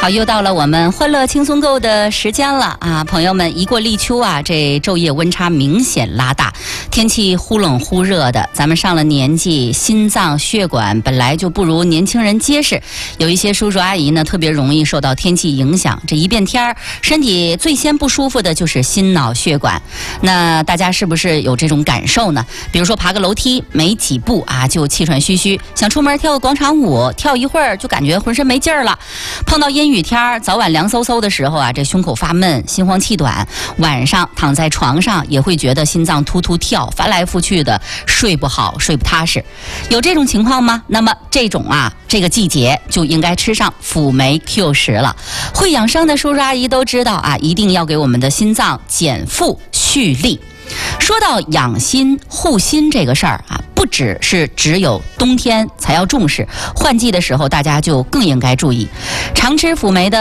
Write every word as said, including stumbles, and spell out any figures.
好，又到了我们欢乐轻松购的时间了啊！朋友们，一过立秋啊，这昼夜温差明显拉大，天气忽冷忽热的，咱们上了年纪，心脏血管本来就不如年轻人结实，有一些叔叔阿姨呢，特别容易受到天气影响。这一变天儿，身体最先不舒服的就是心脑血管。那大家是不是有这种感受呢？比如说爬个楼梯没几步啊，就气喘吁吁；想出门跳个广场舞，跳一会儿就感觉浑身没劲儿了。碰到阴雨天儿，早晚凉飕飕的时候啊，这胸口发闷，心慌气短。晚上躺在床上也会觉得心脏突突跳，翻来覆去的，睡不好，睡不踏实。有这种情况吗？那么这种啊，这个季节就应该吃上辅酶 Q 十了。会养生的叔叔阿姨都知道啊，一定要给我们的心脏减负蓄力。说到养心护心这个事儿啊，不只是只有冬天才要重视，换季的时候大家就更应该注意。常吃辅酶的